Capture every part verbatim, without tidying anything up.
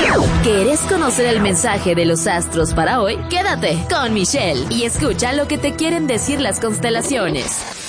¿Querés conocer el mensaje de los astros para hoy? Quédate con Michelle y escucha lo que te quieren decir las constelaciones.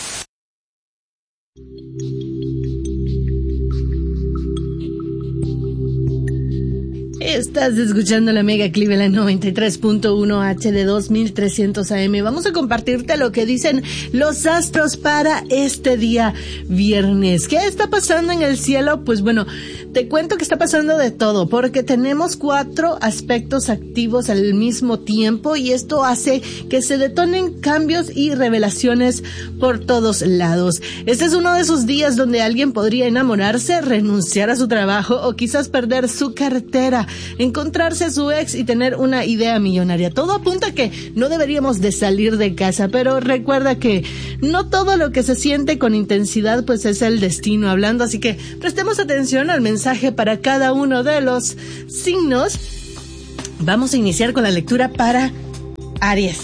Estás escuchando la Mega Cleveland noventa y tres punto uno H de dos mil trescientos A M. Vamos a compartirte lo que dicen los astros para este día viernes. ¿Qué está pasando en el cielo? Pues bueno, te cuento que está pasando de todo, porque tenemos cuatro aspectos activos al mismo tiempo y esto hace que se detonen cambios y revelaciones por todos lados. Este es uno de esos días donde alguien podría enamorarse, renunciar a su trabajo o quizás perder su cartera, encontrarse a su ex y tener una idea millonaria. Todo apunta a que no deberíamos de salir de casa, pero recuerda que no todo lo que se siente con intensidad pues es el destino hablando, así que prestemos atención al mensaje para cada uno de los signos. Vamos a iniciar con la lectura para Aries.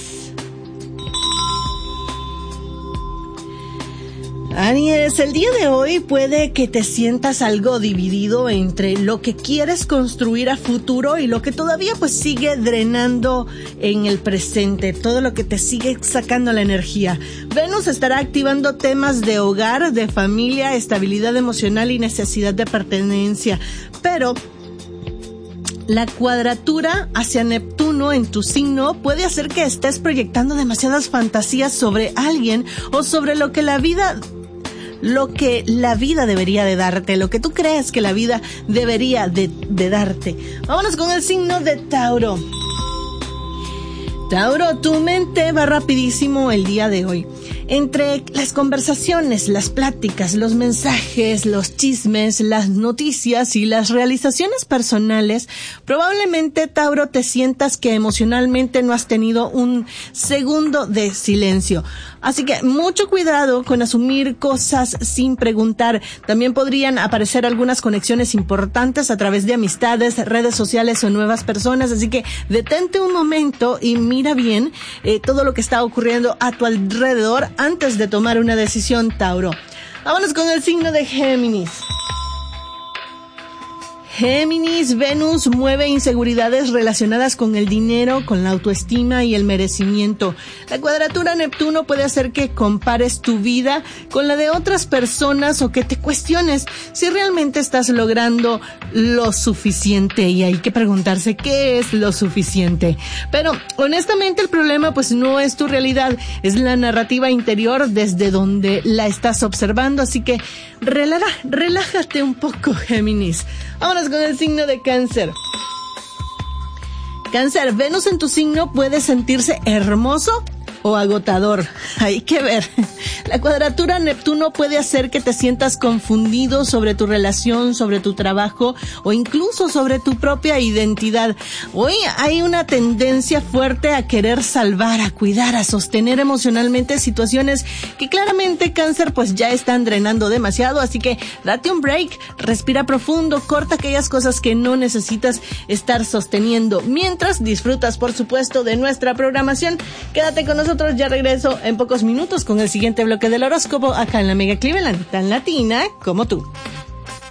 Aries, el día de hoy puede que te sientas algo dividido entre lo que quieres construir a futuro y lo que todavía pues sigue drenando en el presente, todo lo que te sigue sacando la energía. Venus estará activando temas de hogar, de familia, estabilidad emocional y necesidad de pertenencia, pero la cuadratura hacia Neptuno en tu signo puede hacer que estés proyectando demasiadas fantasías sobre alguien o sobre lo que la vida lo que la vida debería de darte, lo que tú crees que la vida debería de, de darte. Vámonos con el signo de Tauro. Tauro, tu mente va rapidísimo el día de hoy. Entre las conversaciones, las pláticas, los mensajes, los chismes, las noticias y las realizaciones personales, probablemente, Tauro, te sientas que emocionalmente no has tenido un segundo de silencio. Así que mucho cuidado con asumir cosas sin preguntar. También podrían aparecer algunas conexiones importantes a través de amistades, redes sociales o nuevas personas. Así que detente un momento y mira bien eh, todo lo que está ocurriendo a tu alrededor antes de tomar una decisión, Tauro. Vámonos con el signo de Géminis. Géminis, Venus mueve inseguridades relacionadas con el dinero, con la autoestima y el merecimiento. La cuadratura Neptuno puede hacer que compares tu vida con la de otras personas o que te cuestiones si realmente estás logrando lo suficiente, y hay que preguntarse qué es lo suficiente. Pero honestamente el problema pues no es tu realidad, es la narrativa interior desde donde la estás observando, así que relaja, relájate un poco, Géminis. Vámonos con el signo de Cáncer. Cáncer, Venus en tu signo puede sentirse hermoso o agotador. Hay que ver. La cuadratura Neptuno puede hacer que te sientas confundido sobre tu relación, sobre tu trabajo o incluso sobre tu propia identidad. Hoy hay una tendencia fuerte a querer salvar, a cuidar, a sostener emocionalmente situaciones que claramente, Cáncer, pues ya están drenando demasiado, así que date un break, respira profundo, corta aquellas cosas que no necesitas estar sosteniendo. Mientras disfrutas, por supuesto, de nuestra programación, quédate con nosotros. Ya regreso en pocos minutos con el siguiente bloque del horóscopo acá en la Mega Cleveland, tan latina como tú.